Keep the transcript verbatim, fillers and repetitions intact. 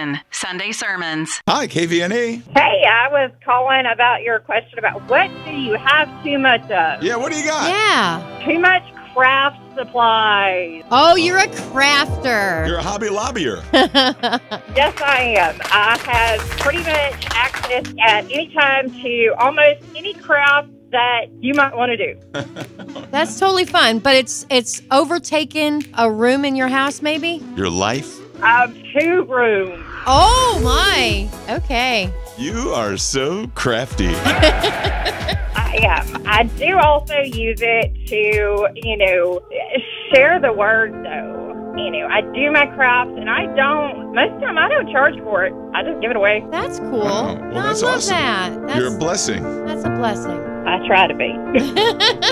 Listen, Sunday sermons. Hi, K V N A. Hey, I was calling about your question about what do you have too much of? Yeah, what do you got? Yeah. Too much craft supplies. Oh, you're a crafter. You're a Hobby Lobbyer. Yes, I am. I have pretty much access at any time to almost any craft that you might want to do. That's totally fun, but it's it's overtaken a room in your house, maybe? Your life? Um, two rooms. Oh, my. Okay. You are so crafty. I am. I do also use it to, you know, share the word, though. You know, I do my crafts, and I don't, most of the time, I don't charge for it. I just give it away. That's cool. Wow. Well, No, that's I love awesome. that. That's, You're a blessing. That's a blessing. I try to be.